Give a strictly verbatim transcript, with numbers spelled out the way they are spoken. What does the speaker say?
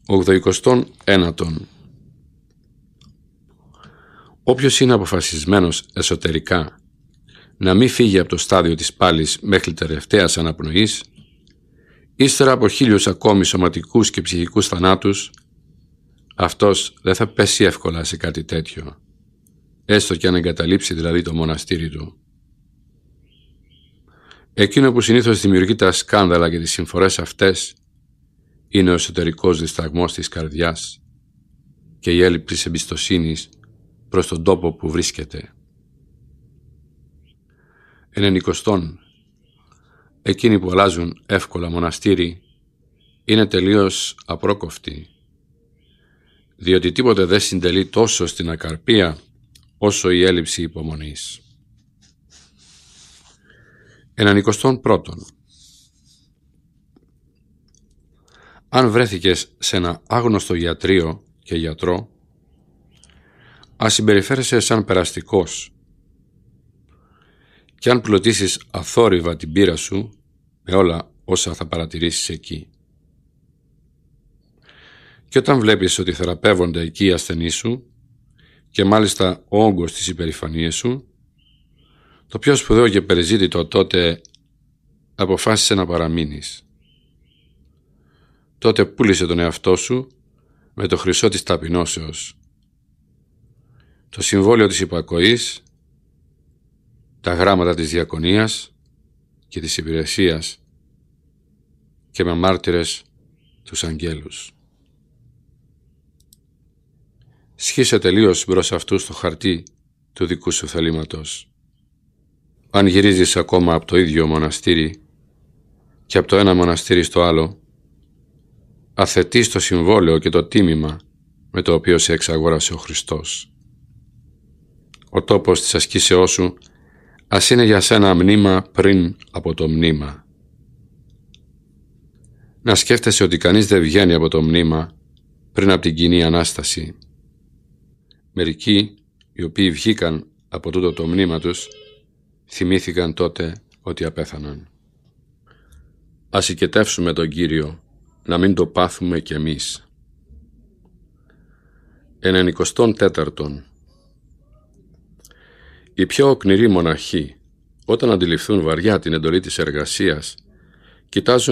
ογδοηκοστό ένατο. Όποιος είναι αποφασισμένος εσωτερικά να μην φύγει από το στάδιο της πάλης μέχρι τελευταίας αναπνοής, ύστερα από χίλιους ακόμη σωματικούς και ψυχικούς θανάτους, αυτός δεν θα πέσει εύκολα σε κάτι τέτοιο, έστω και αν εγκαταλείψει δηλαδή το μοναστήρι του. Εκείνο που συνήθως δημιουργεί τα σκάνδαλα και τις συμφορές αυτές είναι ο εσωτερικός δισταγμός της καρδιάς και η έλλειψη εμπιστοσύνης προς τον τόπο που βρίσκεται. Ενενικοστόν, εκείνοι που αλλάζουν εύκολα μοναστήρι είναι τελείως απρόκοφτοι, διότι τίποτε δεν συντελεί τόσο στην ακαρπία όσο η έλλειψη υπομονής. Ενενικοστόν πρώτον. Αν βρέθηκες σε ένα άγνωστο γιατρείο και γιατρό, ας συμπεριφέρεσαι σαν περαστικός, και αν πλωτίσεις αθόρυβα την πείρα σου με όλα όσα θα παρατηρήσεις εκεί. Και όταν βλέπεις ότι θεραπεύονται εκεί οι ασθενείς σου και μάλιστα ο όγκος της υπερηφανίας σου, το πιο σπουδαίο και περιζήτητο τότε αποφάσισε να παραμείνεις. Τότε πούλησε τον εαυτό σου με το χρυσό της ταπεινώσεως, το συμβόλαιο της υπακοής, τα γράμματα της διακονίας και της υπηρεσίας και με μάρτυρες τους αγγέλους. Σχίσε τελείως μπρος αυτούς το χαρτί του δικού σου θελήματος. Αν γυρίζεις ακόμα από το ίδιο μοναστήρι και από το ένα μοναστήρι στο άλλο, αθετείς το συμβόλαιο και το τίμημα με το οποίο σε εξαγόρασε ο Χριστός. Ο τόπος της ασκήσεώς σου ας είναι για σένα μνήμα πριν από το μνήμα. Να σκέφτεσαι ότι κανείς δεν βγαίνει από το μνήμα πριν από την κοινή Ανάσταση. Μερικοί, οι οποίοι βγήκαν από τούτο το μνήμα τους, θυμήθηκαν τότε ότι απέθαναν. Ας οικετεύσουμε τον Κύριο, να μην το πάθουμε κι εμείς. Ενενικοστόν τέταρτον. Οι πιο οκνηροί μοναχοί, όταν αντιληφθούν βαριά την εντολή της εργασίας, κοιτάζουν